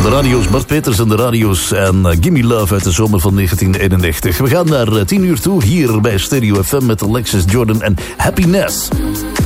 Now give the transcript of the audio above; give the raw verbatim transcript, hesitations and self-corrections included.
De radio's Bart Peters en de radio's en uh, Gimme Love uit de zomer van negentien eenennegentig. We gaan naar uh, tien uur toe hier bij Stereo F M met Alexis Jordan en Happiness.